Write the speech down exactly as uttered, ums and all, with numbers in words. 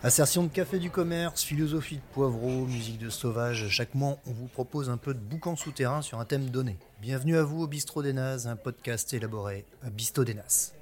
Assertion de café du commerce, philosophie de poivreau, musique de sauvage, chaque mois on vous propose un peu de boucan souterrain sur un thème donné. Bienvenue à vous au Bistrot des Nazes, un podcast élaboré à Bisto des Nazes.